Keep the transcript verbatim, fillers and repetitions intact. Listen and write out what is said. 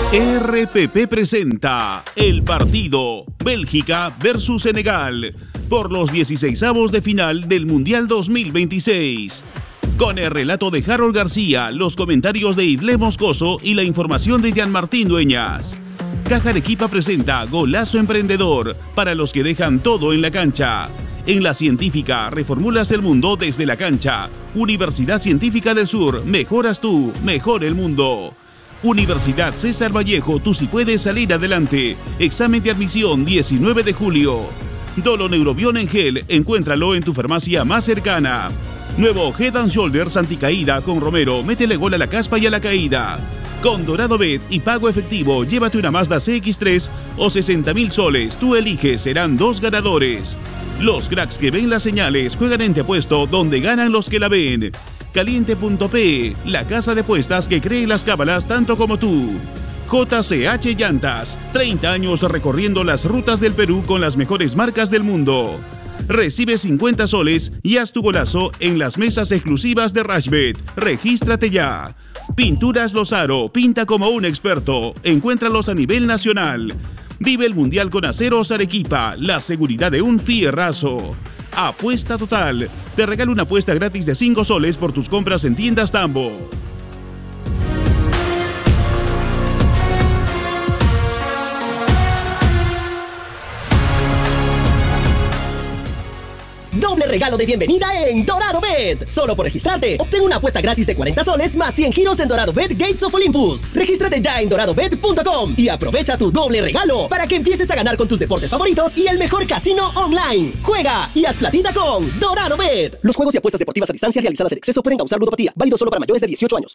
R P P presenta el partido Bélgica versus Senegal por los dieciseisavos de final del Mundial dos mil veintiséis. Con el relato de Harold García, los comentarios de Idle Moscoso y la información de Jean-Martín Dueñas. Caja Arequipa presenta Golazo Emprendedor para los que dejan todo en la cancha. En La Científica, reformulas el mundo desde la cancha. Universidad Científica del Sur, mejoras tú, mejor el mundo. Universidad César Vallejo, tú sí puedes salir adelante. Examen de admisión diecinueve de julio. Doloneurobión en gel, encuéntralo en tu farmacia más cercana. Nuevo Head and Shoulders anticaída con Romero, métele gol a la caspa y a la caída. Con Dorado Bet y pago efectivo, llévate una Mazda C X tres o sesenta mil soles, tú eliges, serán dos ganadores. Los cracks que ven las señales juegan en Te Apuesto, donde ganan los que la ven. Caliente punto pe, la casa de apuestas que cree las cábalas tanto como tú. J C H Llantas, treinta años recorriendo las rutas del Perú con las mejores marcas del mundo. Recibe cincuenta soles y haz tu golazo en las mesas exclusivas de Rashbet. Regístrate ya. Pinturas Lozaro, pinta como un experto. Encuéntralos a nivel nacional. Vive el Mundial con Aceros Arequipa, la seguridad de un fierrazo. Apuesta Total, te regalo una apuesta gratis de cinco soles por tus compras en tiendas Tambo. Doble regalo de bienvenida en Dorado Bet. Solo por registrarte, obtén una apuesta gratis de cuarenta soles más cien giros en Dorado Bet Gates of Olympus. Regístrate ya en dorado bet punto com y aprovecha tu doble regalo para que empieces a ganar con tus deportes favoritos y el mejor casino online. Juega y haz platita con Dorado Bet. Los juegos y apuestas deportivas a distancia realizadas en exceso pueden causar ludopatía. Válido solo para mayores de dieciocho años.